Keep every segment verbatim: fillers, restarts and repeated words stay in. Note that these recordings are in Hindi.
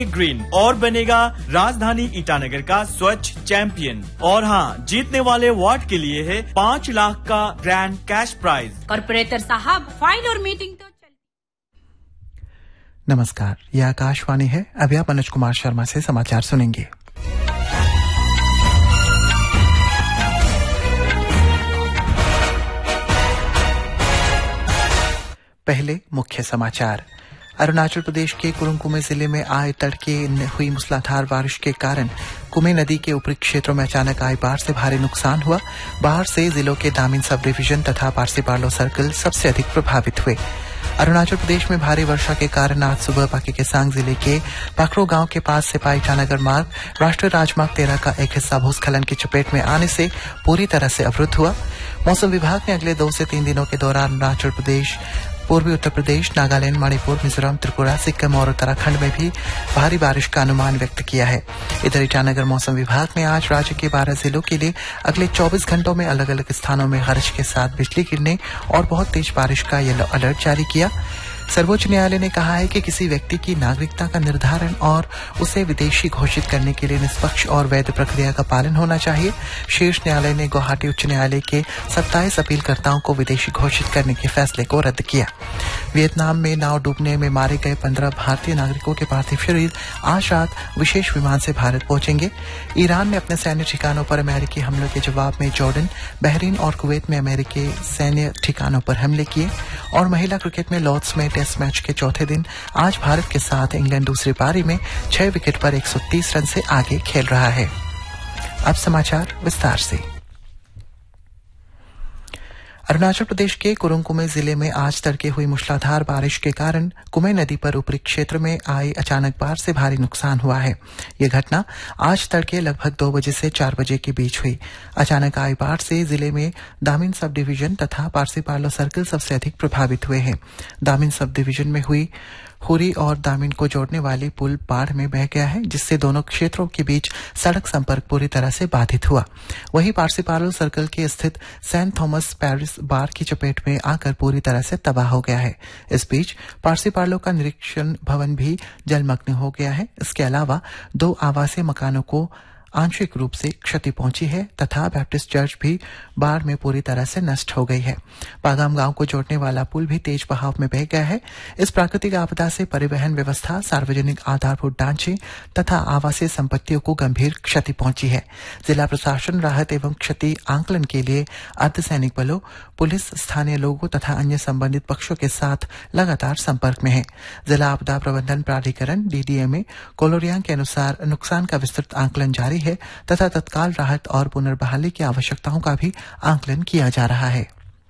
ग्रीन और बनेगा राजधानी ईटानगर का स्वच्छ चैंपियन। और हाँ, जीतने वाले वार्ड के लिए है पाँच लाख का ग्रैंड कैश प्राइज। कॉर्पोरेटर साहब, फाइल और मीटिंग तो चल। नमस्कार, यह आकाशवाणी है। अभी आप मनोज कुमार शर्मा से समाचार सुनेंगे। पहले मुख्य समाचार। अरुणाचल प्रदेश के कुरुंग कुमे जिले में आए तड़के हुई मूसलाधार बारिश के कारण कुमे नदी के ऊपरी क्षेत्रों में अचानक आई बाढ़ से भारी नुकसान हुआ। बाढ़ से जिलों के दामिन सब डिवीजन तथा पारसीपार्लो सर्कल सबसे अधिक प्रभावित हुए। अरुणाचल प्रदेश में भारी वर्षा के कारण आज सुबह पाके केसांग जिले के पाखरो गांव के पास सिपाही ईटानगर मार्ग राष्ट्रीय राजमार्ग तेरह का एक हिस्सा भूस्खलन की चपेट में आने से पूरी तरह से अवरुद्ध हुआ। मौसम विभाग ने अगले दो से तीन दिनों के दौरान अरुणाचल प्रदेश, पूर्वी उत्तर प्रदेश, नागालैंड, मणिपुर, मिजोरम, त्रिपुरा, सिक्किम और उत्तराखंड में भी भारी बारिश का अनुमान व्यक्त किया है। इधर ईटानगर मौसम विभाग ने आज राज्य के बारह जिलों के लिए अगले चौबीस घंटों में अलग अलग स्थानों में गरज के साथ बिजली गिरने और बहुत तेज बारिश का येलो अलर्ट जारी किया। सर्वोच्च न्यायालय ने कहा है कि किसी व्यक्ति की नागरिकता का निर्धारण और उसे विदेशी घोषित करने के लिए निष्पक्ष और वैध प्रक्रिया का पालन होना चाहिए। शीर्ष न्यायालय ने गुवाहाटी उच्च न्यायालय के सत्ताईस अपीलकर्ताओं को विदेशी घोषित करने के फैसले को रद्द किया। वियतनाम में नाव डूबने में मारे गए पंद्रह भारतीय नागरिकों के पार्थिव शरीर आज रात विशेष विमान से भारत पहुंचेंगे। ईरान ने अपने सैन्य ठिकानों पर अमेरिकी हमलों के जवाब में जॉर्डन, बहरीन और कुवैत में अमेरिकी सैन्य ठिकानों पर हमले किए। और महिला क्रिकेट में लॉर्ड्स में टेस्ट मैच के चौथे दिन आज भारत के साथ इंग्लैंड दूसरी पारी में छह विकेट पर एक सौ तीस रन से आगे खेल रहा है। अब समाचार विस्तार से। अरुणाचल प्रदेश के कुरुंग कुमे जिले में आज तड़के हुई मूसलाधार बारिश के कारण कुमे नदी पर ऊपरी क्षेत्र में आई अचानक बाढ़ से भारी नुकसान हुआ है। यह घटना आज तड़के लगभग दो बजे से चार बजे के बीच हुई। अचानक आई बाढ़ से जिले में दामिन सब डिवीजन तथा पारसीपार्लो सर्कल सबसे अधिक प्रभावित हुए हैं। दामिन सब डिवीजन में हुई हुरी और दामिन को जोड़ने वाली पुल बाढ़ में बह गया है, जिससे दोनों क्षेत्रों के बीच सड़क संपर्क पूरी तरह से बाधित हुआ। वहीं पारसीपार्लो सर्कल के स्थित सेंट थॉमस पैरिश बाढ़ की चपेट में आकर पूरी तरह से तबाह हो गया है। इस बीच पारसीपार्लो का निरीक्षण भवन भी जलमग्न हो गया है। इसके अलावा दो आवासीय मकानों को आंशिक रूप से क्षति पहुंची है तथा बैप्टिस्ट चर्च भी बाढ़ में पूरी तरह से नष्ट हो गई है। पागाम गांव को जोड़ने वाला पुल भी तेज बहाव में बह गया है। इस प्राकृतिक आपदा से परिवहन व्यवस्था, सार्वजनिक आधारभूत ढांचे तथा आवासीय संपत्तियों को गंभीर क्षति पहुंची है। जिला प्रशासन राहत एवं क्षति आंकलन के लिए अर्धसैनिक बलों, पुलिस, स्थानीय लोगों तथा अन्य संबंधित पक्षों के साथ लगातार संपर्क में है। जिला आपदा प्रबंधन प्राधिकरण डीडीएमए कोलोरियांग के अनुसार नुकसान का विस्तृत आंकलन जारी है तथा तत्काल राहत और पुनर्बहाली की आवश्यकताओं का भी आंकलन किया जा रहा है।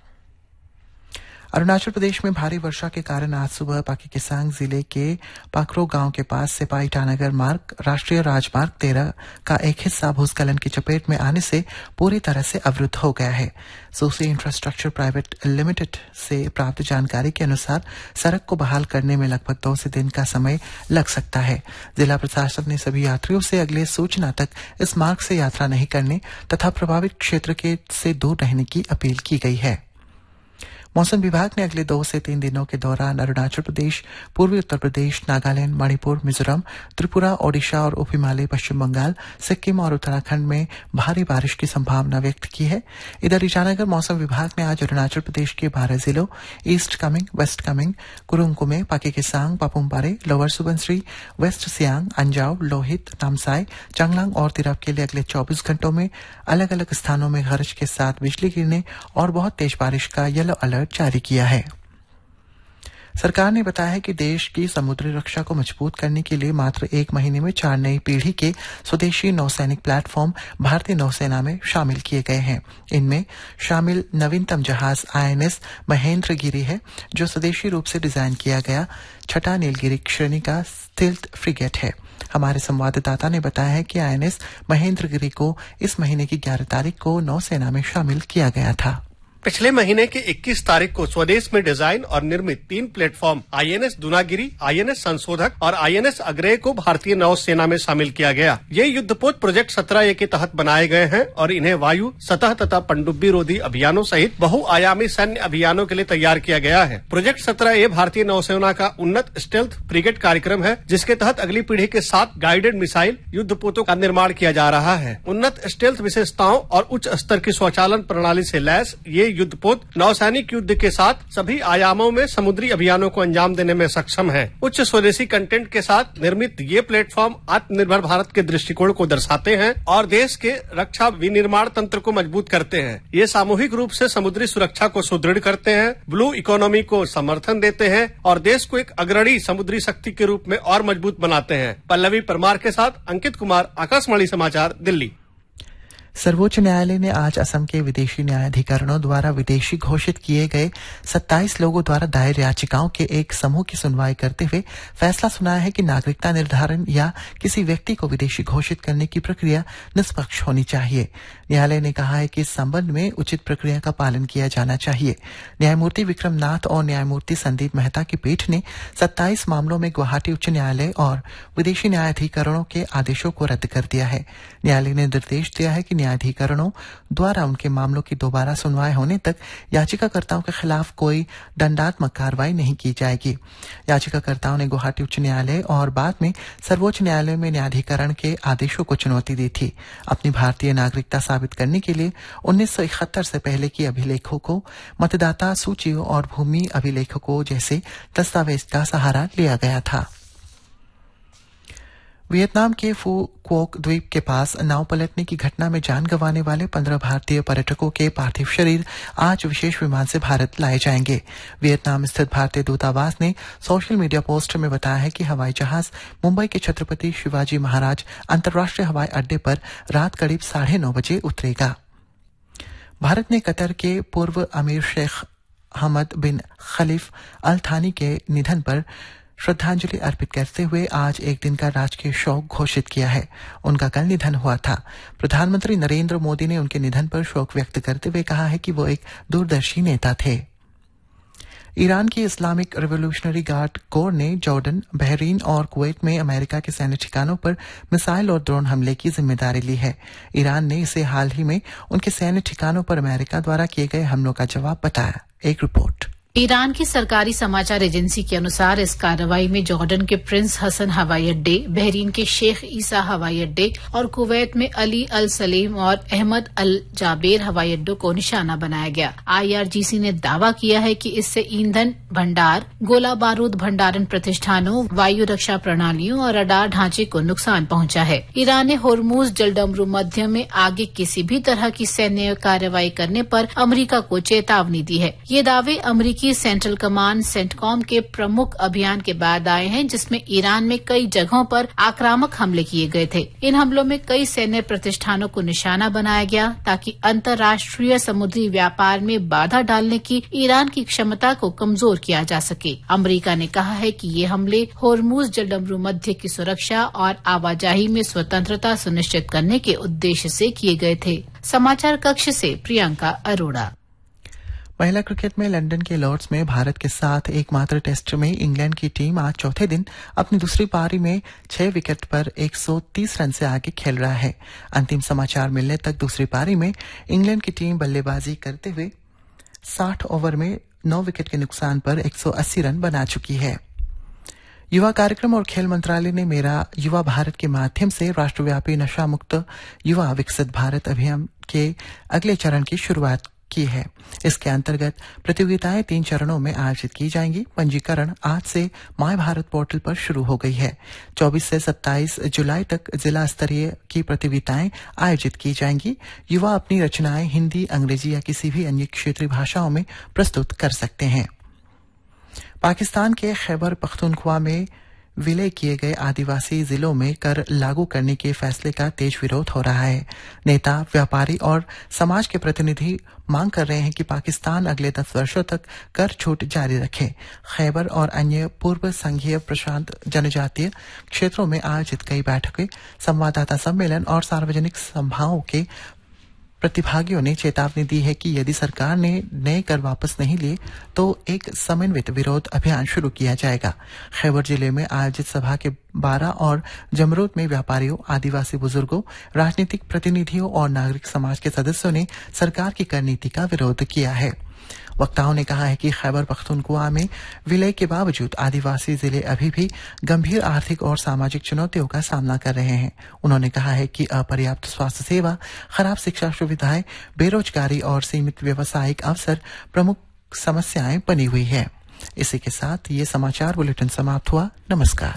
अरुणाचल प्रदेश में भारी वर्षा के कारण आज सुबह पाके केसांग जिले के पाखरो गांव के पास सिपाही ईटानगर मार्ग राष्ट्रीय राजमार्ग तेरह का एक हिस्सा भूस्खलन की चपेट में आने से पूरी तरह से अवरुद्ध हो गया है। सोसी इंफ्रास्ट्रक्चर प्राइवेट लिमिटेड से प्राप्त जानकारी के अनुसार सड़क को बहाल करने में लगभग दो से दिन का समय लग सकता है। जिला प्रशासन ने सभी यात्रियों से अगले सूचना तक इस मार्ग से यात्रा नहीं करने तथा प्रभावित क्षेत्र के से दूर रहने की अपील की गई है। मौसम विभाग ने अगले दो से तीन दिनों के दौरान अरुणाचल प्रदेश, पूर्वी उत्तर प्रदेश, नागालैंड, मणिपुर, मिजोरम, त्रिपुरा, ओडिशा और उप हिमालय पश्चिम बंगाल, सिक्किम और उत्तराखंड में भारी बारिश की संभावना व्यक्त की है। इधर ईटानगर मौसम विभाग ने आज अरुणाचल प्रदेश के बारह जिलों ईस्ट कामेंग, वेस्ट कामेंग, कुरुंग कुमे, पाके केसांग, पापुमपारे, लोअर सुबनसिरी, वेस्ट सियांग, अंजाव, लोहित, नामसाई, चांगलांग और तिरप के लिए अगले चौबीस घंटों में अलग अलग स्थानों में गरज के साथ बिजली गिरने और बहुत तेज बारिश का येलो अलर्ट जारी किया है। सरकार ने बताया है कि देश की समुद्री रक्षा को मजबूत करने के लिए मात्र एक महीने में चार नई पीढ़ी के स्वदेशी नौसैनिक प्लेटफॉर्म भारतीय नौसेना में शामिल किए गए हैं। इनमें शामिल नवीनतम जहाज आईएनएस महेंद्रगिरी है, जो स्वदेशी रूप से डिजाइन किया गया छठा नीलगिरी श्रेणी का स्टील्थ फ्रिगेट है। हमारे संवाददाता ने बताया है कि आईएनएस महेंद्रगिरी को इस महीने की ग्यारह तारीख को नौसेना में शामिल किया गया था। पिछले महीने की इक्कीस तारीख को स्वदेश में डिजाइन और निर्मित तीन प्लेटफॉर्म आईएनएस दुनागिरी, आईएनएस संशोधक और आईएनएस अग्रेय को भारतीय नौसेना में शामिल किया गया। ये युद्धपोत प्रोजेक्ट सत्रह ए के तहत बनाए गए हैं और इन्हें वायु, सतह तथा पनडुब्बी रोधी अभियानों सहित बहुआयामी सैन्य अभियानों के लिए तैयार किया गया है। प्रोजेक्ट सत्रह ए भारतीय नौसेना का उन्नत स्टेल्थ फ्रिगेट कार्यक्रम है, जिसके तहत अगली पीढ़ी के सात गाइडेड मिसाइल युद्धपोतों का निर्माण किया जा रहा है। उन्नत स्टेल्थ विशेषताओं और उच्च स्तर की स्वचालन प्रणाली से लैस ये युद्धपोत नौसैनिक युद्ध के साथ सभी आयामों में समुद्री अभियानों को अंजाम देने में सक्षम है। उच्च स्वदेशी कंटेंट के साथ निर्मित ये प्लेटफॉर्म आत्मनिर्भर भारत के दृष्टिकोण को दर्शाते हैं और देश के रक्षा विनिर्माण तंत्र को मजबूत करते हैं। ये सामूहिक रूप से समुद्री सुरक्षा को सुदृढ़ करते हैं, ब्लू इकोनॉमी को समर्थन देते हैं और देश को एक अग्रणी समुद्री शक्ति के रूप में और मजबूत बनाते हैं। पल्लवी परमार के साथ अंकित कुमार, आकाशवाणी समाचार, दिल्ली। सर्वोच्च न्यायालय ने आज असम के विदेशी न्यायाधिकरणों द्वारा विदेशी घोषित किए गए सत्ताईस लोगों द्वारा दायर याचिकाओं के एक समूह की सुनवाई करते हुए फैसला सुनाया है कि नागरिकता निर्धारण या किसी व्यक्ति को विदेशी घोषित करने की प्रक्रिया निष्पक्ष होनी चाहिए। न्यायालय ने कहा है कि इस संबंध में उचित प्रक्रिया का पालन किया जाना चाहिए। न्यायमूर्ति विक्रम नाथ और न्यायमूर्ति संदीप मेहता की पीठ ने सत्ताईस मामलों में गुवाहाटी उच्च न्यायालय और विदेशी न्यायाधिकरणों के आदेशों को रद्द कर दिया है। न्यायालय ने निर्देश दिया है कि न्यायाधिकरणों द्वारा उनके मामलों की दोबारा सुनवाई होने तक याचिकाकर्ताओं के खिलाफ कोई दंडात्मक कार्रवाई नहीं की जाएगी। याचिकाकर्ताओं ने गुवाहाटी उच्च न्यायालय और बाद में सर्वोच्च न्यायालय में न्यायाधिकरण के आदेशों को चुनौती दी थी। अपनी भारतीय नागरिकता साबित करने के लिए उन्नीस सौ इकहत्तर से पहले की अभिलेखों को, मतदाता सूचियों और भूमि अभिलेखों जैसे दस्तावेज का सहारा लिया गया था। वियतनाम के फू क्वोक द्वीप के पास नाव पलटने की घटना में जान गंवाने वाले पंद्रह भारतीय पर्यटकों के पार्थिव शरीर आज विशेष विमान से भारत लाए जाएंगे। वियतनाम स्थित भारतीय दूतावास ने सोशल मीडिया पोस्ट में बताया है कि हवाई जहाज मुंबई के छत्रपति शिवाजी महाराज अंतर्राष्ट्रीय हवाई अड्डे पर रात करीब साढ़े नौ बजे उतरेगा। भारत ने कतर के पूर्व अमीर शेख हमद बिन खलीफ अल थानी के निधन पर श्रद्धांजलि अर्पित करते हुए आज एक दिन का राजकीय शोक घोषित किया है। उनका कल निधन हुआ था। प्रधानमंत्री नरेंद्र मोदी ने उनके निधन पर शोक व्यक्त करते हुए कहा है कि वो एक दूरदर्शी नेता थे। ईरान की इस्लामिक रिवोल्यूशनरी गार्ड कोर ने जॉर्डन, बहरीन और कुवैत में अमेरिका के सैन्य ठिकानों पर मिसाइल और ड्रोन हमले की जिम्मेदारी ली है। ईरान ने इसे हाल ही में उनके सैन्य ठिकानों पर अमेरिका द्वारा किए गए हमलों का जवाब बताया। एक रिपोर्ट। ईरान की सरकारी समाचार एजेंसी के अनुसार इस कार्रवाई में जॉर्डन के प्रिंस हसन हवाई अड्डे, बहरीन के शेख ईसा हवाई अड्डे और कुवैत में अली अल सलीम और अहमद अल जाबेर हवाई अड्डों को निशाना बनाया गया। आईआरजीसी ने दावा किया है कि इससे ईंधन भंडार, गोला बारूद भंडारण प्रतिष्ठानों, वायु रक्षा प्रणालियों और रडार ढांचे को नुकसान पहुंचा है। ईरान ने होर्मुज जलडमरू मध्य में आगे किसी भी तरह की सैन्य कार्रवाई करने पर अमरीका को चेतावनी दी है। ये दावे अमरीकी की सेंट्रल कमांड सेंटकॉम के प्रमुख अभियान के बाद आए हैं, जिसमें ईरान में कई जगहों पर आक्रामक हमले किए गए थे। इन हमलों में कई सैन्य प्रतिष्ठानों को निशाना बनाया गया ताकि अंतर्राष्ट्रीय समुद्री व्यापार में बाधा डालने की ईरान की क्षमता को कमजोर किया जा सके। अमरीका ने कहा है कि ये हमले होर्मुज जलडमरू मध्य की सुरक्षा और आवाजाही में स्वतंत्रता सुनिश्चित करने के उद्देश्य से किए गए थे। समाचार कक्ष से प्रियंका अरोड़ा। महिला क्रिकेट में लंदन के लॉर्ड्स में भारत के साथ एकमात्र टेस्ट में इंग्लैंड की टीम आज चौथे दिन अपनी दूसरी पारी में छह विकेट पर एक सौ तीस रन से आगे खेल रहा है। अंतिम समाचार मिलने तक दूसरी पारी में इंग्लैंड की टीम बल्लेबाजी करते हुए साठ ओवर में नौ विकेट के नुकसान पर एक सौ अस्सी रन बना चुकी है। युवा कार्यक्रम और खेल मंत्रालय ने मेरा युवा भारत के माध्यम से राष्ट्रव्यापी नशा मुक्त युवा विकसित भारत अभियान के अगले चरण की शुरुआत की है। इसके अंतर्गत प्रतियोगिताएं तीन चरणों में आयोजित की जाएंगी। पंजीकरण आज से माय भारत पोर्टल पर शुरू हो गई है। चौबीस से सत्ताईस जुलाई तक जिला स्तरीय की प्रतियोगिताएं आयोजित की जाएंगी। युवा अपनी रचनाएं हिंदी, अंग्रेजी या किसी भी अन्य क्षेत्रीय भाषाओं में प्रस्तुत कर सकते हैं। पाकिस्तान के खैबर पख्तूनख्वा में विलय किए गए आदिवासी जिलों में कर लागू करने के फैसले का तेज विरोध हो रहा है। नेता, व्यापारी और समाज के प्रतिनिधि मांग कर रहे हैं कि पाकिस्तान अगले दस वर्षों तक कर छूट जारी रखे। खैबर और अन्य पूर्व संघीय प्रशांत जनजातीय क्षेत्रों में आयोजित कई बैठकें, संवाददाता सम्मेलन और सार्वजनिक सभाओं के प्रतिभागियों ने चेतावनी दी है कि यदि सरकार ने नए कर वापस नहीं लिए तो एक समन्वित विरोध अभियान शुरू किया जाएगा। खैबर जिले में आयोजित सभा के बारह और जमरूद में व्यापारियों, आदिवासी बुजुर्गों, राजनीतिक प्रतिनिधियों और नागरिक समाज के सदस्यों ने सरकार की कर नीति का विरोध किया है। वक्ताओं ने कहा है कि खैबर पख्तूनख्वा में विलय के बावजूद आदिवासी जिले अभी भी गंभीर आर्थिक और सामाजिक चुनौतियों का सामना कर रहे हैं। उन्होंने कहा है कि अपर्याप्त स्वास्थ्य सेवा, खराब शिक्षा सुविधाएं, बेरोजगारी और सीमित व्यावसायिक अवसर प्रमुख समस्याएं बनी हुई है। इसी के साथ ये समाचार बुलेटिन समाप्त हुआ। नमस्कार।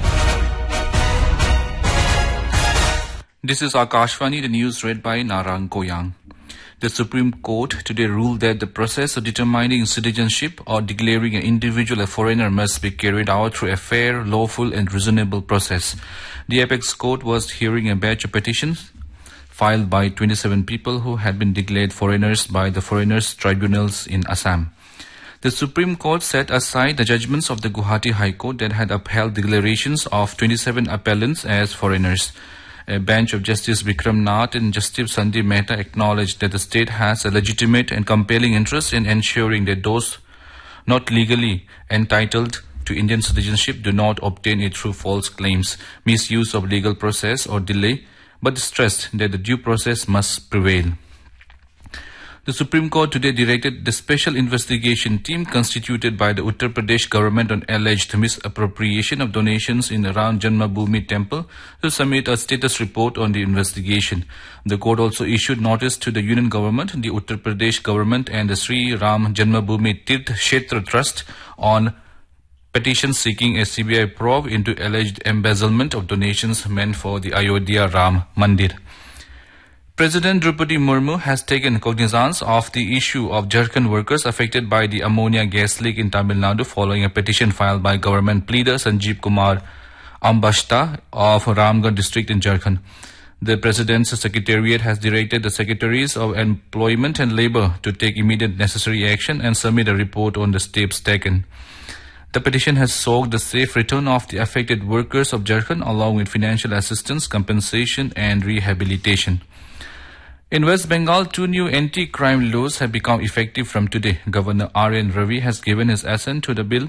This is Akashvani, the news read by Narang Koyang. The Supreme Court today ruled that the process of determining citizenship or declaring an individual a foreigner must be carried out through a fair, lawful and reasonable process. The Apex Court was hearing a batch of petitions filed by twenty-seven people who had been declared foreigners by the foreigners tribunals in Assam. The Supreme Court set aside the judgments of the Guwahati High Court that had upheld declarations of twenty-seven appellants as foreigners. A bench of Justice Vikram Nath and Justice Sandeep Mehta acknowledged that the state has a legitimate and compelling interest in ensuring that those not legally entitled to Indian citizenship do not obtain it through false claims, misuse of legal process or delay, but stressed that the due process must prevail. The Supreme Court today directed the special investigation team constituted by the Uttar Pradesh government on alleged misappropriation of donations in the Ram Janmabhoomi temple to submit a status report on the investigation. The court also issued notice to the union government, the Uttar Pradesh government and the Sri Ram Janmabhoomi Tirth Kshetra Trust on petitions seeking a C B I probe into alleged embezzlement of donations meant for the Ayodhya Ram Mandir. President Draupadi Murmu has taken cognizance of the issue of Jharkhand workers affected by the ammonia gas leak in Tamil Nadu following a petition filed by government pleader Sanjeev Kumar Ambashta of Ramgarh district in Jharkhand. The President's Secretariat has directed the Secretaries of Employment and Labour to take immediate necessary action and submit a report on the steps taken. The petition has sought the safe return of the affected workers of Jharkhand along with financial assistance, compensation and rehabilitation. In West Bengal, two new anti-crime laws have become effective from today. Governor R N Ravi has given his assent to the bill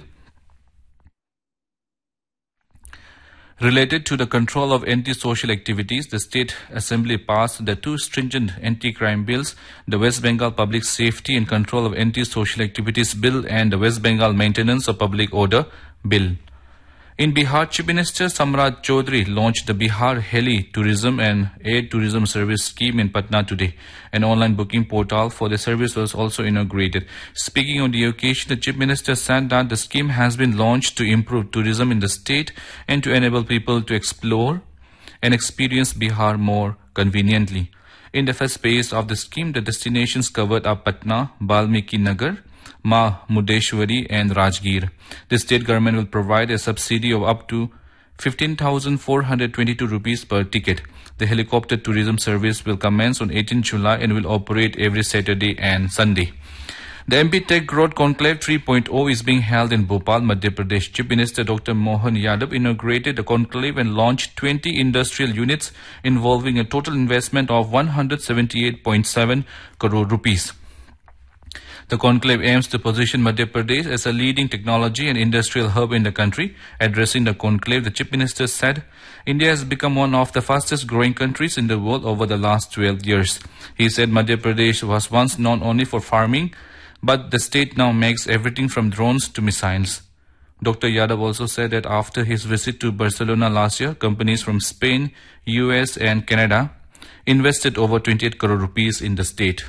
related to the control of anti-social activities. The State Assembly passed the two stringent anti-crime bills, the West Bengal Public Safety and Control of Anti-Social Activities Bill and the West Bengal Maintenance of Public Order Bill. In Bihar, Chief Minister Samrat Chaudhary launched the Bihar Heli Tourism and Air Tourism Service Scheme in Patna today. An online booking portal for the service was also inaugurated. Speaking on the occasion, the Chief Minister said that the scheme has been launched to improve tourism in the state and to enable people to explore and experience Bihar more conveniently. In the first phase of the scheme, the destinations covered are Patna, Balmiki Nagar, Ma Mudeshwari and Rajgir. The state government will provide a subsidy of up to fifteen thousand four hundred twenty-two rupees per ticket. The helicopter tourism service will commence on eighteenth July and will operate every Saturday and Sunday. The M P Tech Road Conclave three point oh is being held in Bhopal, Madhya Pradesh. Chief Minister Doctor Mohan Yadav inaugurated the conclave and launched twenty industrial units involving a total investment of one hundred seventy-eight point seven crore rupees. The conclave aims to position Madhya Pradesh as a leading technology and industrial hub in the country. Addressing the conclave, the Chief Minister said, India has become one of the fastest growing countries in the world over the last twelve years. He said Madhya Pradesh was once known only for farming, but the state now makes everything from drones to missiles. Doctor Yadav also said that after his visit to Barcelona last year, companies from Spain, U S and Canada invested over twenty-eight crore rupees in the state.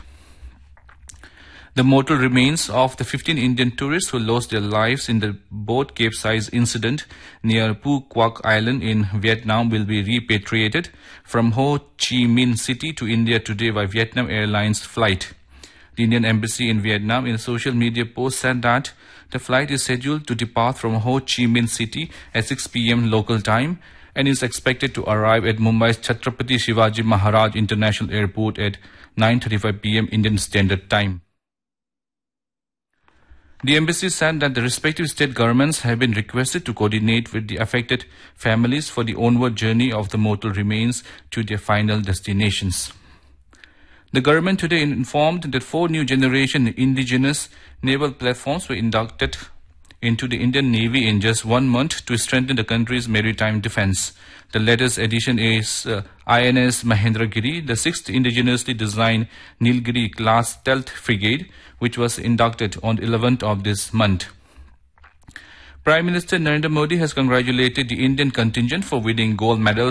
The mortal remains of the fifteen Indian tourists who lost their lives in the boat capsize incident near Phu Quoc Island in Vietnam will be repatriated from Ho Chi Minh City to India today by Vietnam Airlines flight. The Indian Embassy in Vietnam in a social media post said that the flight is scheduled to depart from Ho Chi Minh City at six p.m. local time and is expected to arrive at Mumbai's Chhatrapati Shivaji Maharaj International Airport at nine thirty-five p.m. Indian Standard Time. The embassy said that the respective state governments have been requested to coordinate with the affected families for the onward journey of the mortal remains to their final destinations. The government today informed that four new generation indigenous naval platforms were inducted into the Indian Navy in just one month to strengthen the country's maritime defense. The latest addition is uh, I N S Mahendragiri, the sixth indigenously designed Nilgiri class stealth frigate, which was inducted on the eleventh of this month. Prime Minister Narendra Modi has congratulated the Indian contingent for winning gold medals